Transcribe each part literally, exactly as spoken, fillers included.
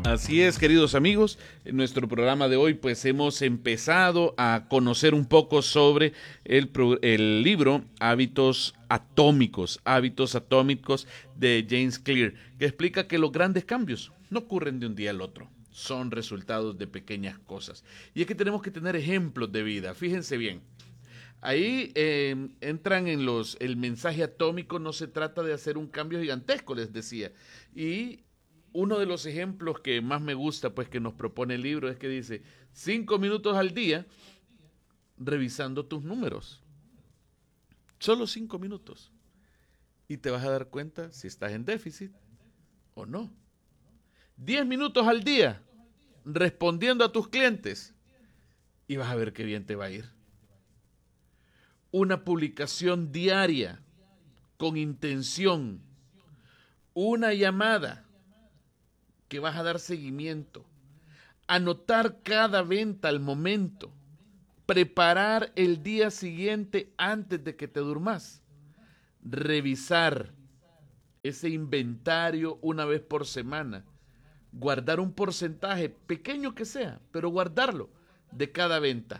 Así es, queridos amigos, en nuestro programa de hoy pues hemos empezado a conocer un poco sobre el, pro, el libro Hábitos Atómicos, Hábitos Atómicos de James Clear, que explica que los grandes cambios no ocurren de un día al otro, son resultados de pequeñas cosas. Y es que tenemos que tener ejemplos de vida, fíjense bien. Ahí eh, entran en los, el mensaje atómico, no se trata de hacer un cambio gigantesco, les decía, y uno de los ejemplos que más me gusta, pues que nos propone el libro, es que dice, cinco minutos al día revisando tus números. Solo cinco minutos. Y te vas a dar cuenta si estás en déficit o no. Diez minutos al día respondiendo a tus clientes. Y vas a ver qué bien te va a ir. Una publicación diaria con intención. Una llamada que vas a dar seguimiento, anotar cada venta al momento, preparar el día siguiente antes de que te durmas, revisar ese inventario una vez por semana, guardar un porcentaje, pequeño que sea, pero guardarlo de cada venta.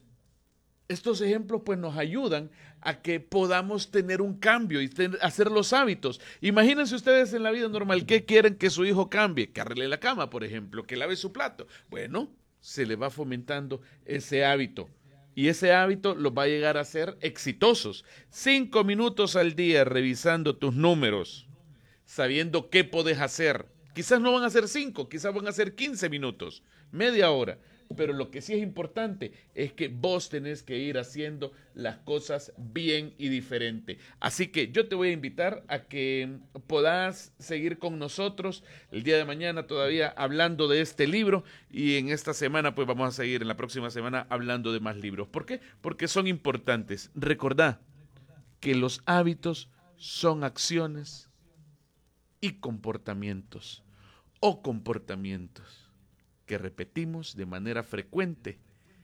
Estos ejemplos pues nos ayudan a que podamos tener un cambio y ten, hacer los hábitos. Imagínense ustedes en la vida normal, ¿qué quieren que su hijo cambie? Que arregle la cama, por ejemplo, que lave su plato. Bueno, se le va fomentando ese hábito y ese hábito los va a llegar a ser exitosos. Cinco minutos al día revisando tus números, sabiendo qué podés hacer. Quizás no van a ser cinco, quizás van a ser quince minutos, media hora. Pero lo que sí es importante es que vos tenés que ir haciendo las cosas bien y diferente. Así que yo te voy a invitar a que puedas seguir con nosotros el día de mañana todavía hablando de este libro y en esta semana pues vamos a seguir en la próxima semana hablando de más libros. ¿Por qué? Porque son importantes. Recordá que los hábitos son acciones y comportamientos o comportamientos que repetimos de manera frecuente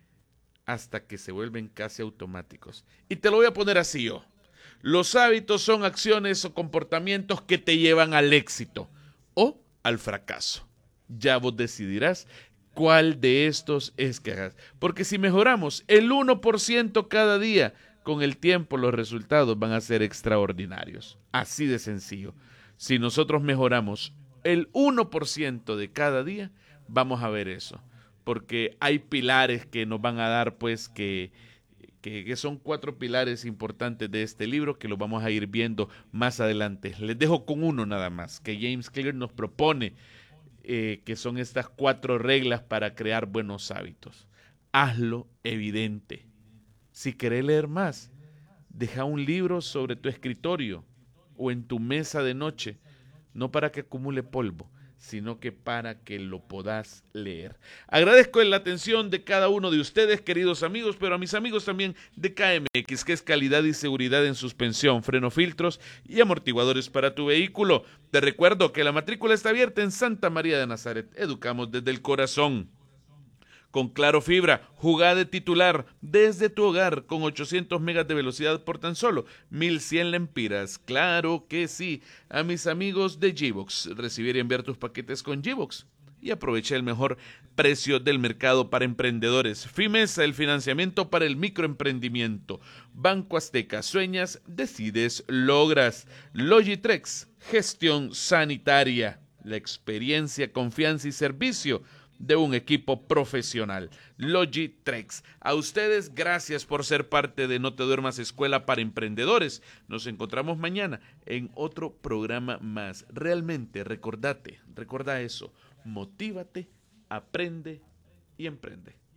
hasta que se vuelven casi automáticos. Y te lo voy a poner así yo. Los hábitos son acciones o comportamientos que te llevan al éxito o al fracaso. Ya vos decidirás cuál de estos es que hagas. Porque si mejoramos el uno por ciento cada día, con el tiempo los resultados van a ser extraordinarios. Así de sencillo. Si nosotros mejoramos el uno por ciento de cada día, vamos a ver eso, porque hay pilares que nos van a dar, pues, que, que, que son cuatro pilares importantes de este libro que los vamos a ir viendo más adelante. Les dejo con uno nada más, que James Clear nos propone, eh, que son estas cuatro reglas para crear buenos hábitos. Hazlo evidente. Si querés leer más, deja un libro sobre tu escritorio o en tu mesa de noche, no para que acumule polvo, sino que para que lo podás leer. Agradezco la atención de cada uno de ustedes, queridos amigos, pero a mis amigos también de K M X, que es calidad y seguridad en suspensión, freno, filtros y amortiguadores para tu vehículo. Te recuerdo que la matrícula está abierta en Santa María de Nazaret. Educamos desde el corazón. Con Claro Fibra, jugá de titular desde tu hogar con ochocientos megas de velocidad por tan solo mil cien lempiras. Claro que sí. A mis amigos de G-Box, recibir y enviar tus paquetes con G-Box y aprovecha el mejor precio del mercado para emprendedores. Fimesa, el financiamiento para el microemprendimiento. Banco Azteca, sueñas, decides, logras. Logitrex, gestión sanitaria. La experiencia, confianza y servicio de un equipo profesional. Logitrex. A ustedes, gracias por ser parte de No Te Duermas Escuela para Emprendedores. Nos encontramos mañana en otro programa más. Realmente, recordate, recuerda eso. Motívate, aprende y emprende.